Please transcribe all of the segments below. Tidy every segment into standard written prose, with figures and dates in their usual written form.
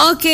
Ok,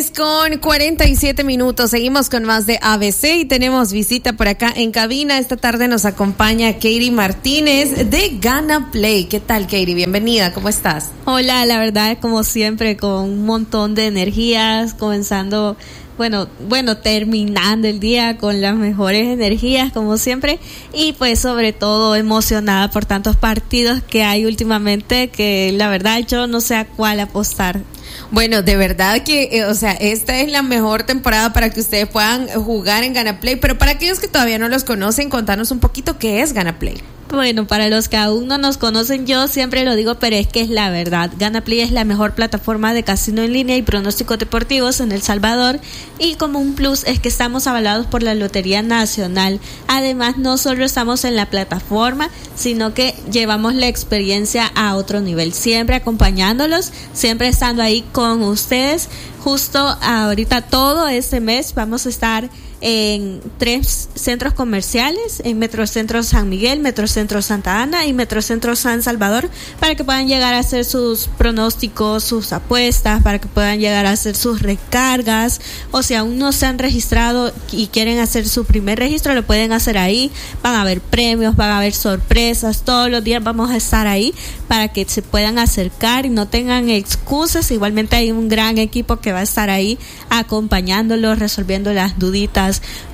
3:47. Seguimos con más de ABC y tenemos visita por acá en cabina. Esta tarde nos acompaña Katie Martínez de Gana Play. ¿Qué tal, Katie? Bienvenida, ¿cómo estás? Hola, la verdad, como siempre, con un montón de energías, comenzando... Bueno, terminando el día con las mejores energías, como siempre, y pues sobre todo emocionada por tantos partidos que hay últimamente que la verdad yo no sé a cuál apostar. Bueno, de verdad que, esta es la mejor temporada para que ustedes puedan jugar en Gana Play, pero para aquellos que todavía no los conocen, contanos un poquito qué es Gana Play. Bueno, para los que aún no nos conocen, yo siempre lo digo, pero es que es la verdad. Gana Play es la mejor plataforma de casino en línea y pronósticos deportivos en El Salvador, y como un plus es que estamos avalados por la Lotería Nacional. Además, no solo estamos en la plataforma, sino que llevamos la experiencia a otro nivel, siempre acompañándolos, siempre estando ahí con ustedes. Justo ahorita todo este mes vamos a estar en 3 centros comerciales, en Metrocentro San Miguel, Metrocentro Santa Ana y Metrocentro San Salvador, para que puedan llegar a hacer sus pronósticos, sus apuestas, para que puedan llegar a hacer sus recargas, o si aún no se han registrado y quieren hacer su primer registro, lo pueden hacer ahí. Van a haber premios, van a haber sorpresas, todos los días vamos a estar ahí para que se puedan acercar y no tengan excusas. Igualmente hay un gran equipo que va a estar ahí acompañándolos, resolviendo las duditas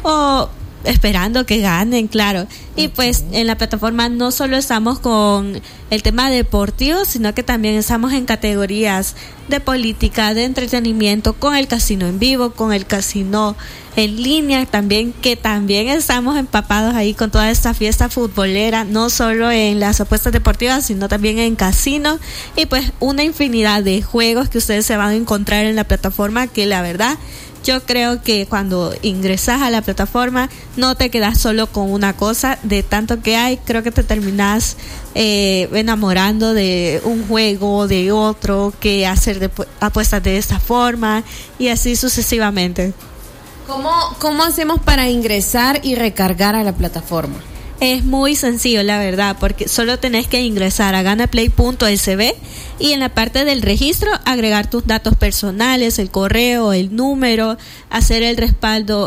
o esperando que ganen, claro. Y pues en la plataforma no solo estamos con el tema deportivo, sino que también estamos en categorías de política, de entretenimiento, con el casino en vivo, con el casino en línea también, que también estamos empapados ahí con toda esta fiesta futbolera, no solo en las apuestas deportivas, sino también en casino, y pues una infinidad de juegos que ustedes se van a encontrar en la plataforma, que la verdad yo creo que cuando ingresas a la plataforma no te quedas solo con una cosa, de tanto que hay, creo que te terminas enamorando de un juego, de otro, que hacer apuestas de esta forma y así sucesivamente. ¿Cómo hacemos para ingresar y recargar a la plataforma? Es muy sencillo, la verdad, porque solo tenés que ingresar a ganaplay.sb y en la parte del registro agregar tus datos personales, el correo, el número, hacer el respaldo,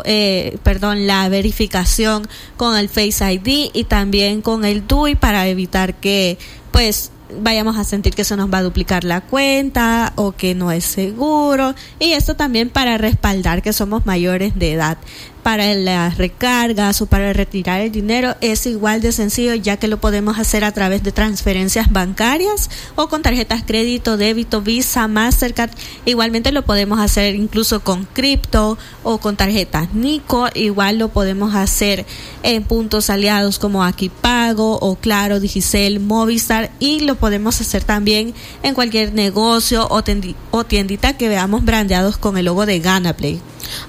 la verificación con el Face ID y también con el DUI para evitar que pues vayamos a sentir que se nos va a duplicar la cuenta o que no es seguro, y esto también para respaldar que somos mayores de edad. Para las recargas o para retirar el dinero es igual de sencillo, ya que lo podemos hacer a través de transferencias bancarias o con tarjetas crédito, débito, Visa, Mastercard. Igualmente lo podemos hacer incluso con cripto o con tarjetas Nico. Igual lo podemos hacer en puntos aliados como Aquipago o Claro, Digicel, Movistar, y lo podemos hacer también en cualquier negocio o tiendita que veamos brandeados con el logo de Gana Play.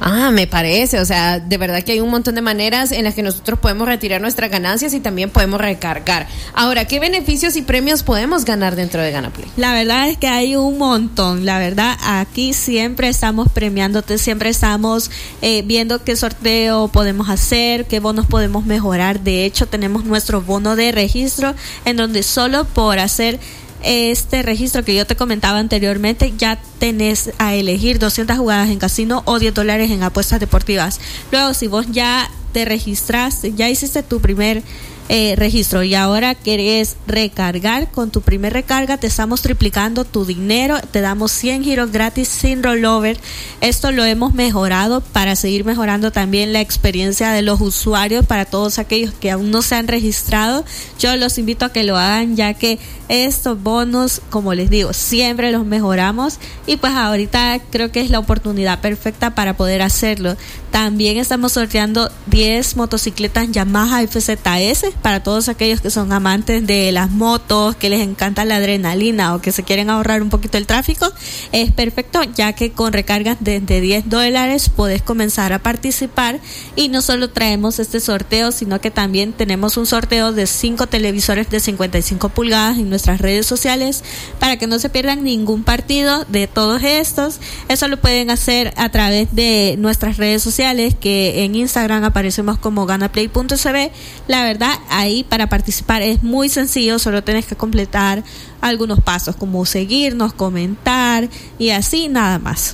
Me parece, de verdad que hay un montón de maneras en las que nosotros podemos retirar nuestras ganancias y también podemos recargar. Ahora, ¿qué beneficios y premios podemos ganar dentro de Gana Play? La verdad es que hay un montón, la verdad, aquí siempre estamos premiándote, siempre estamos viendo qué sorteo podemos hacer, qué bonos podemos mejorar. De hecho, tenemos nuestro bono de registro, en donde solo por hacer este registro que yo te comentaba anteriormente, ya tenés a elegir 200 jugadas en casino o $10 en apuestas deportivas. Luego, si vos ya te registraste, ya hiciste tu primer registro y ahora querés recargar, con tu primer recarga te estamos triplicando tu dinero, te damos 100 giros gratis sin rollover. Esto lo hemos mejorado para seguir mejorando también la experiencia de los usuarios. Para todos aquellos que aún no se han registrado, yo los invito a que lo hagan, ya que estos bonos, como les digo, siempre los mejoramos, y pues ahorita creo que es la oportunidad perfecta para poder hacerlo. También estamos sorteando 10 motocicletas Yamaha FZS para todos aquellos que son amantes de las motos, que les encanta la adrenalina o que se quieren ahorrar un poquito el tráfico. Es perfecto, ya que con recargas desde $10 podés comenzar a participar, y no solo traemos este sorteo, sino que también tenemos un sorteo de 5 televisores de 55 pulgadas en nuestras redes sociales para que no se pierdan ningún partido de todos estos. Eso lo pueden hacer a través de nuestras redes sociales, que en Instagram aparecemos como ganaplay.sb. La verdad, ahí para participar es muy sencillo, solo tienes que completar algunos pasos como seguirnos, comentar y así, nada más.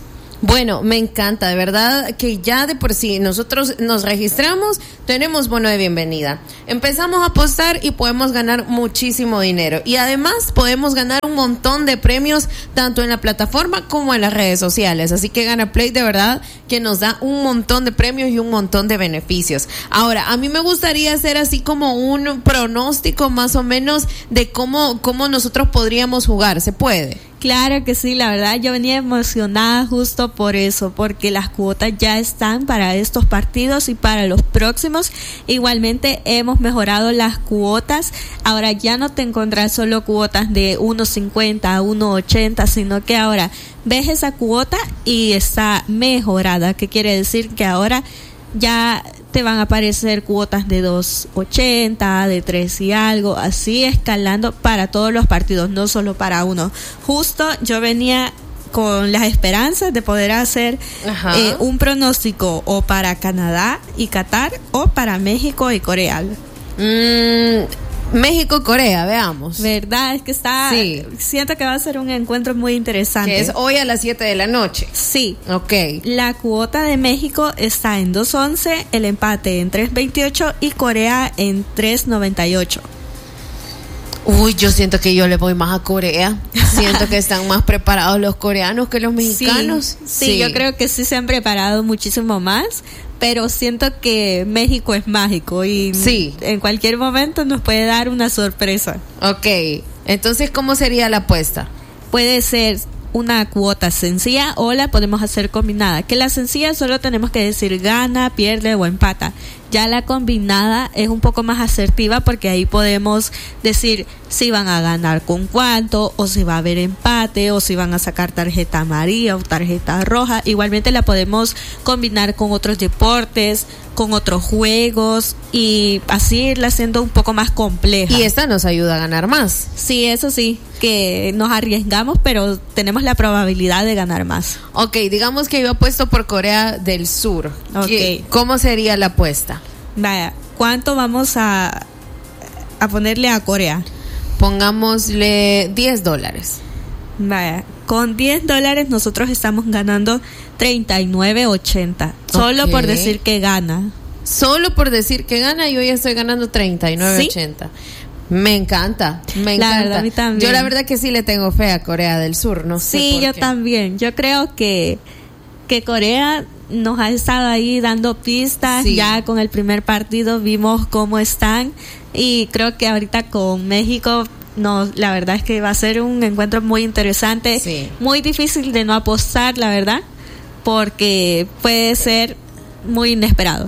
Bueno, me encanta, de verdad que ya de por sí nosotros nos registramos, tenemos bono de bienvenida. Empezamos a apostar y podemos ganar muchísimo dinero. Y además podemos ganar un montón de premios tanto en la plataforma como en las redes sociales. Así que GanaPlay de verdad que nos da un montón de premios y un montón de beneficios. Ahora, a mí me gustaría hacer así como un pronóstico más o menos de cómo nosotros podríamos jugar. ¿Se puede? Claro que sí, la verdad yo venía emocionada justo por eso, porque las cuotas ya están para estos partidos y para los próximos. Igualmente hemos mejorado las cuotas, ahora ya no te encontrás solo cuotas de 1.50 a 1.80, sino que ahora ves esa cuota y está mejorada. ¿Qué quiere decir? Que ahora ya te van a aparecer cuotas de 2.80, de 3 y algo, así escalando para todos los partidos, no solo para uno. Justo yo venía con las esperanzas de poder hacer un pronóstico o para Canadá y Qatar o para México y Corea. México-Corea, veamos. ¿Verdad? Es que siento que va a ser un encuentro muy interesante. Que es hoy a las 7 de la noche. Sí. Ok. La cuota de México está en 2.11, el empate en 3.28 y Corea en 3.98. Uy, yo siento que yo le voy más a Corea. Siento que están más preparados los coreanos que los mexicanos. Sí, yo creo que sí se han preparado muchísimo más, pero siento que México es mágico y en cualquier momento nos puede dar una sorpresa. Ok, entonces ¿cómo sería la apuesta? Puede ser una cuota sencilla o la podemos hacer combinada. Que la sencilla solo tenemos que decir gana, pierde o empata. Ya la combinada es un poco más asertiva porque ahí podemos decir si van a ganar con cuánto, o si va a haber empate, o si van a sacar tarjeta amarilla o tarjeta roja. Igualmente la podemos combinar con otros deportes, con otros juegos y así irla haciendo un poco más compleja. Y esta nos ayuda a ganar más. Sí, eso sí, que nos arriesgamos, pero tenemos la probabilidad de ganar más. Ok, digamos que yo apuesto por Corea del Sur. Okay. ¿Cómo sería la apuesta? Vaya, ¿cuánto vamos a ponerle a Corea? Pongámosle $10. Vaya, con $10 nosotros estamos ganando 39.80. Solo por decir que gana. Solo por decir que gana, yo ya estoy ganando 39.80. ¿Sí? Me encanta, me encanta. Verdad, a mí también. Yo la verdad que sí le tengo fe a Corea del Sur, no sé. Sí, yo también. Yo creo que Corea nos ha estado ahí dando pistas. Ya con el primer partido vimos cómo están y creo que ahorita con México la verdad es que va a ser un encuentro muy interesante, muy difícil de no apostar, la verdad, porque puede ser muy inesperado.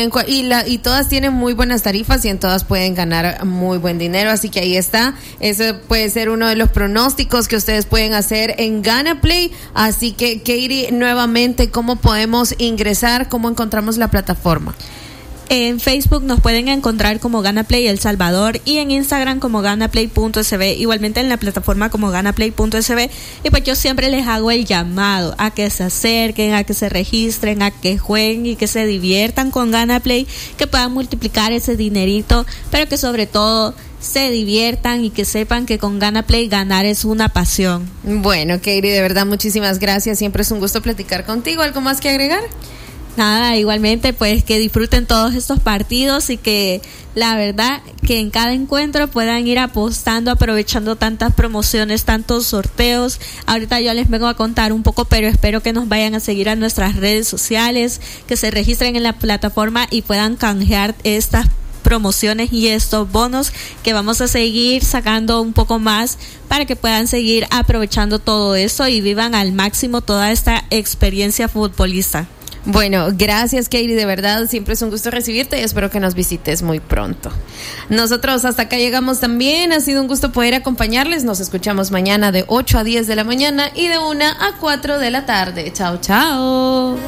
Y todas tienen muy buenas tarifas y en todas pueden ganar muy buen dinero, así que ahí está, ese puede ser uno de los pronósticos que ustedes pueden hacer en GanaPlay. Así que Katie, nuevamente, ¿cómo podemos ingresar? ¿Cómo encontramos la plataforma? En Facebook nos pueden encontrar como GanaPlay El Salvador y en Instagram como ganaplay.sb, igualmente en la plataforma como ganaplay.sb. Y pues yo siempre les hago el llamado a que se acerquen, a que se registren, a que jueguen y que se diviertan con GanaPlay, que puedan multiplicar ese dinerito, pero que sobre todo se diviertan y que sepan que con GanaPlay ganar es una pasión. Bueno, Katie, de verdad muchísimas gracias, siempre es un gusto platicar contigo. ¿Algo más que agregar? Nada, igualmente pues que disfruten todos estos partidos y que la verdad que en cada encuentro puedan ir apostando, aprovechando tantas promociones, tantos sorteos. Ahorita yo les vengo a contar un poco, pero espero que nos vayan a seguir a nuestras redes sociales, que se registren en la plataforma y puedan canjear estas promociones y estos bonos que vamos a seguir sacando un poco más para que puedan seguir aprovechando todo esto y vivan al máximo toda esta experiencia futbolista. Bueno, gracias Katie, de verdad, siempre es un gusto recibirte y espero que nos visites muy pronto. Nosotros hasta acá llegamos también, ha sido un gusto poder acompañarles, nos escuchamos mañana de 8 a 10 de la mañana y de 1 a 4 de la tarde. Chao, chao.